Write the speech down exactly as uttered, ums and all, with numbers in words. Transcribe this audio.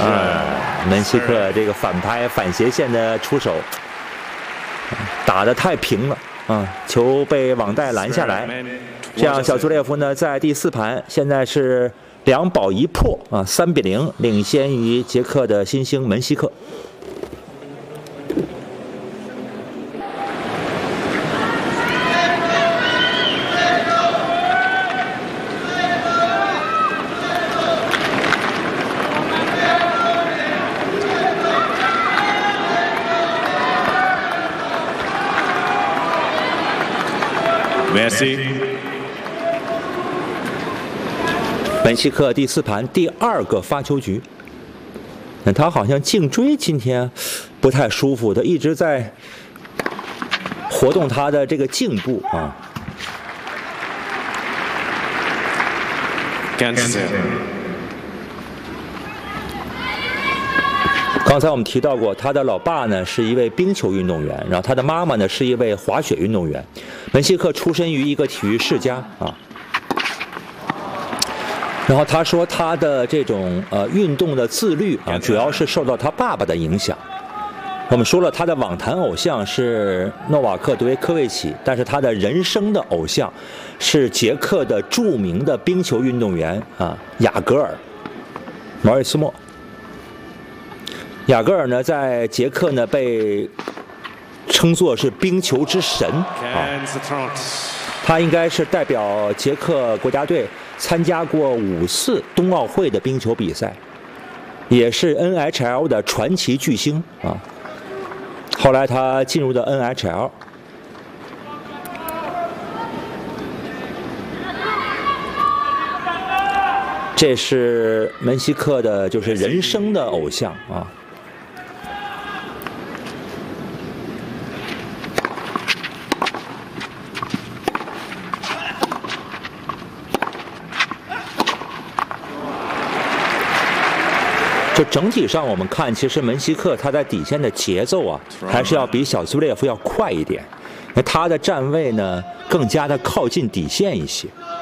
啊，门西克这个反拍反斜线的出手，打得太平了啊！球被网带拦下来，这样小苏列夫呢在第四盘现在是两保一破啊，三比零领先于捷克的新星门西克。 Messi， 门西克第四盘第二个发球局，那他好像颈椎今天不太舒服，他一直在活动他的这个颈部啊。刚才我们提到过，他的老爸呢是一位冰球运动员，然后他的妈妈呢是一位滑雪运动员。门西克出身于一个体育世家啊，然后他说他的这种呃运动的自律啊，主要是受到他爸爸的影响。我们说了，他的网坛偶像是诺瓦克·德约科维奇，但是他的人生的偶像是捷克的著名的冰球运动员啊雅戈尔·毛瑞斯莫。雅戈尔呢，在捷克呢被称作是冰球之神啊，他应该是代表捷克国家队参加过五次冬奥会的冰球比赛，也是 N H L 的传奇巨星啊。后来他进入的 N H L。这是门西克的，就是人生的偶像啊。就整体上我们看，其实门西克他在底线的节奏啊，还是要比小苏列夫要快一点，因为他的站位呢更加的靠近底线一些。